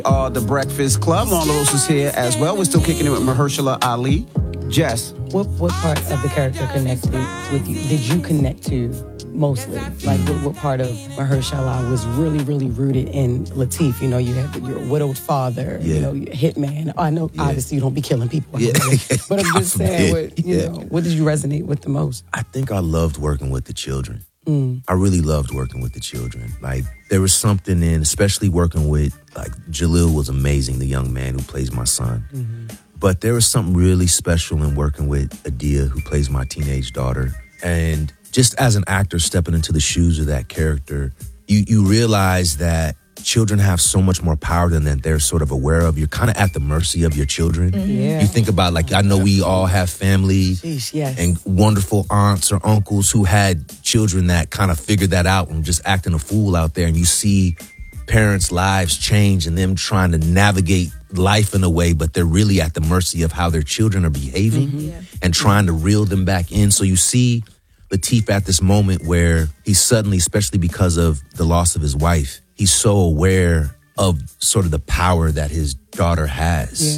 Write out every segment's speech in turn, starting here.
The Breakfast Club. Lon LaRosa is here as well. We're still kicking it with Mahershala Ali. Jess. What part of the character connected with you? Did you connect to mostly? Like, what part of Mahershala was really, really rooted in Lateef? You know, you had your widowed father, you know, your hitman. I know, obviously, you don't be killing people. But I'm just saying, what did you resonate with the most? I think I loved working with the children. I really loved working with the children. Like, there was something in, especially working with, like, Jalil was amazing, the young man who plays my son. But there was something really special in working with Adia, who plays my teenage daughter. And just as an actor stepping into the shoes of that character, you realize that children have so much more power than that they're sort of aware of. You're kind of at the mercy of your children. You think about, like, I know we all have family and wonderful aunts or uncles who had children that kind of figured that out and just acting a fool out there. And you see parents' lives change and them trying to navigate life in a way, but they're really at the mercy of how their children are behaving and trying to reel them back in. So you see Lateef at this moment where he's suddenly, especially because of the loss of his wife, he's so aware of sort of the power that his daughter has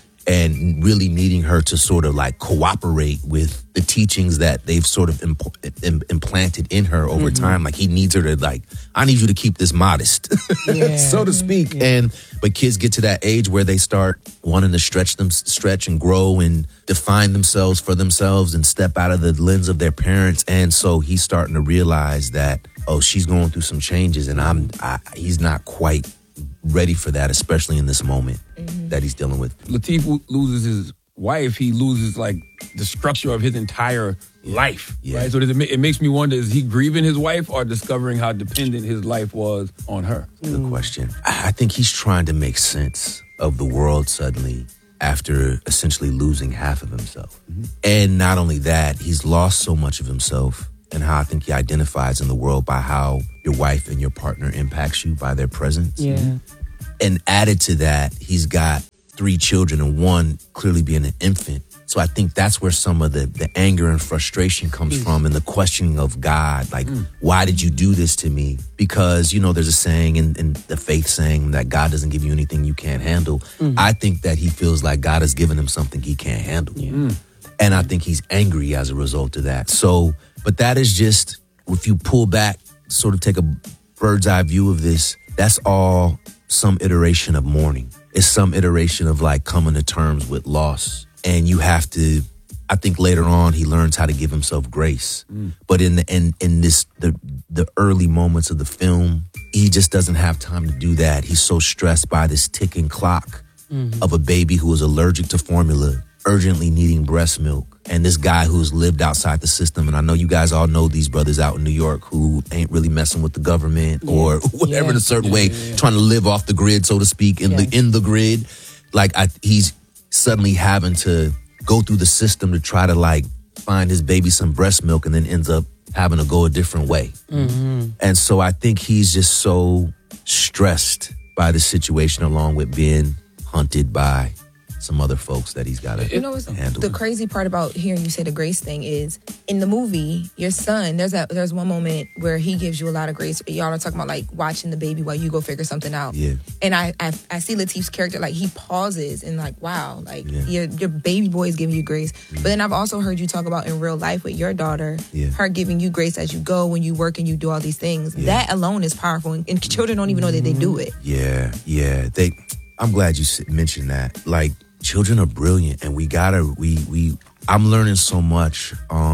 and really needing her to sort of like cooperate with the teachings that they've sort of implanted in her over time. Like, he needs her to, like, I need you to keep this modest, so to speak. But kids get to that age where they start wanting to stretch and grow and define themselves for themselves and step out of the lens of their parents. And so he's starting to realize that, oh, she's going through some changes and he's not quite ready for that, especially in this moment that he's dealing with. Lateef loses his wife. He loses, like, the structure of his entire life. Right? So it makes me wonder, is he grieving his wife or discovering how dependent his life was on her? Good question. I think he's trying to make sense of the world suddenly after essentially losing half of himself. And not only that, he's lost so much of himself, and how I think he identifies in the world by how your wife and your partner impacts you by their presence. And added to that, he's got 3 children and one clearly being an infant. So I think that's where some of the anger and frustration comes from, and the questioning of God. Like, why did you do this to me? Because, you know, there's a saying in the faith saying that God doesn't give you anything you can't handle. I think that he feels like God has given him something he can't handle. And I think he's angry as a result of that. So, but that is just, if you pull back, sort of take a bird's eye view of this, that's all some iteration of mourning. It's some iteration of, like, coming to terms with loss. And you have to, I think later on he learns how to give himself grace. But in the early moments of the film, he just doesn't have time to do that. He's so stressed by this ticking clock of a baby who is allergic to formula, urgently needing breast milk, and this guy who's lived outside the system. And I know you guys all know these brothers out in New York who ain't really messing with the government or whatever in a certain way, trying to live off the grid, so to speak, in the grid. Like, he's suddenly having to go through the system to try to, like, find his baby some breast milk, and then ends up having to go a different way. And so I think he's just so stressed by the situation, along with being hunted by some other folks that he's got to handle. The crazy part about hearing you say the grace thing is, in the movie, your son, there's one moment where he gives you a lot of grace. Y'all are talking about, like, watching the baby while you go figure something out. And I see Lateef's character, like, he pauses and, like, wow, like, your baby boy is giving you grace. But then I've also heard you talk about in real life with your daughter, her giving you grace as you go, when you work and you do all these things. That alone is powerful, and children don't even know that they do it. I'm glad you mentioned that. Like, children are brilliant, and I'm learning so much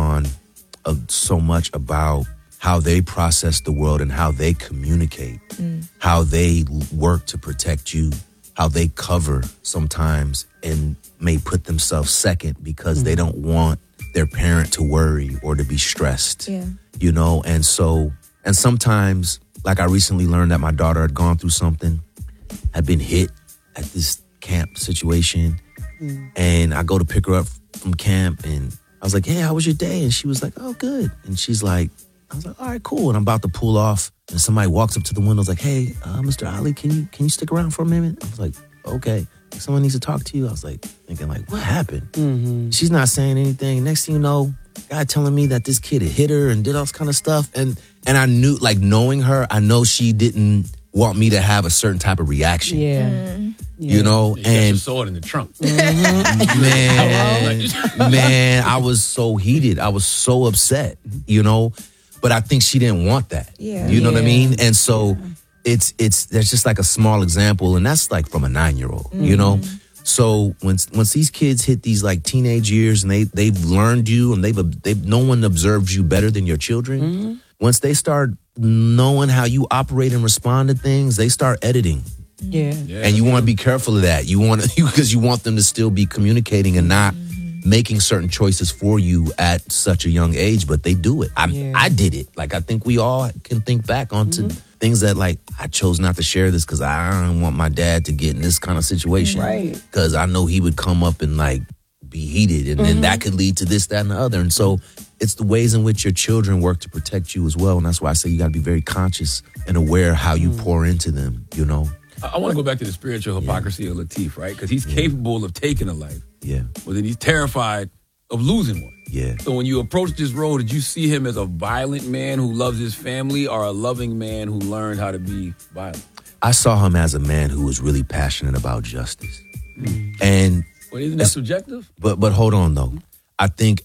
about how they process the world and how they communicate, how they work to protect you, how they cover sometimes and may put themselves second because they don't want their parent to worry or to be stressed, you know? And sometimes, like, I recently learned that my daughter had gone through something, had been hit at this camp situation. And I go to pick her up from camp, and I was like, hey, how was your day? And she was like, oh, good. And she's like, I was like, all right, cool. And I'm about to pull off, and somebody walks up to the window, was like, hey, Mr. Ali, can you stick around for a minute? I was like, okay. Someone needs to talk to you. I was like, thinking, like, what happened? She's not saying anything. Next thing you know, guy telling me that this kid had hit her and did all this kind of stuff. And I knew, like, knowing her, I know she didn't want me to have a certain type of reaction. Yeah. You know, You got and your sword in the trunk. man, I was so heated. I was so upset, you know, but I think she didn't want that. Yeah. You know what I mean? And so it's there's just like a small example, and that's like from a 9-year-old, you know? So once these kids hit these like teenage years and they've learned you and they've no one observed you better than your children. Once they start knowing how you operate and respond to things, they start editing. Yeah. And you want to be careful of that. You want to, because you want them to still be communicating and not making certain choices for you at such a young age, but they do it. I did it. Like, I think we all can think back onto things that, like, I chose not to share this because I don't want my dad to get in this kind of situation. Right. Because I know he would come up and, like, be heated, and then that could lead to this, that, and the other. And so it's the ways in which your children work to protect you as well. And that's why I say you got to be very conscious and aware how you pour into them, you know? I want to go back to the spiritual hypocrisy of Lateef, right? Because he's capable of taking a life. Yeah. But then he's terrified of losing one. Yeah. So when you approached this role, did you see him as a violent man who loves his family or a loving man who learned how to be violent? I saw him as a man who was really passionate about justice. And Well, isn't that subjective? But hold on though. I think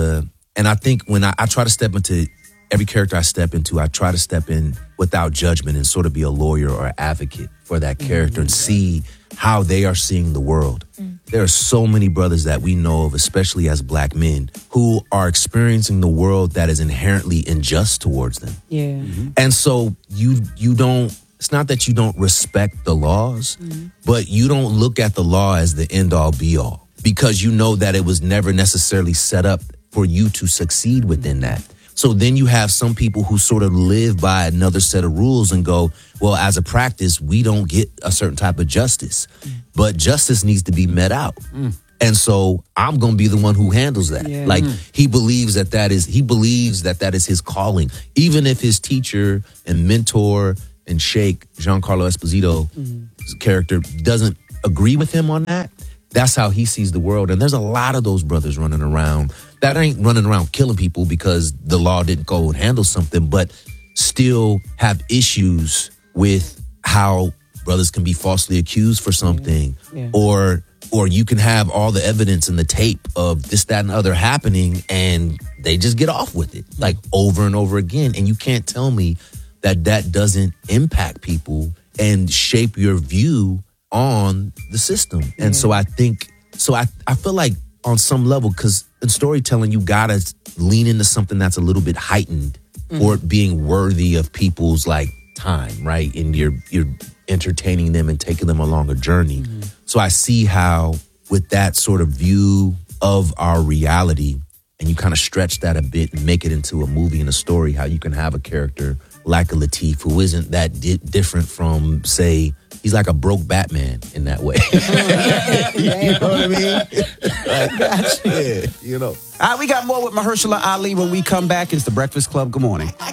I think when I try to step into every character I step into, I try to step in without judgment and sort of be a lawyer or advocate for that character and see how they are seeing the world. There are so many brothers that we know of, especially as black men, who are experiencing the world that is inherently unjust towards them. Yeah. And so you don't, it's not that you don't respect the laws, but you don't look at the law as the end all be all, because you know that it was never necessarily set up for you to succeed within that. So then you have some people who sort of live by another set of rules and go, well, as a practice, we don't get a certain type of justice, but justice needs to be met out. And so I'm going to be the one who handles that. Yeah. Like he believes that is his calling. Even if his teacher and mentor and Sheikh, Giancarlo Esposito's character, doesn't agree with him on that, that's how he sees the world. And there's a lot of those brothers running around that ain't running around killing people because the law didn't go and handle something, but still have issues with how brothers can be falsely accused for something, or you can have all the evidence and the tape of this, that, and the other happening, and they just get off with it, like over and over again. And you can't tell me that doesn't impact people and shape your view on the system. And so I feel like on some level, because in storytelling, you gotta lean into something that's a little bit heightened for it being worthy of people's like time, right? And you're entertaining them and taking them along a journey. So I see how with that sort of view of our reality, and you kind of stretch that a bit and make it into a movie and a story, how you can have a character like a Lateef who isn't that different from, say, he's like a broke Batman in that way. You know what I mean? Like, yeah, you know. All right, we got more with Mahershala Ali when we come back. It's The Breakfast Club. Good morning.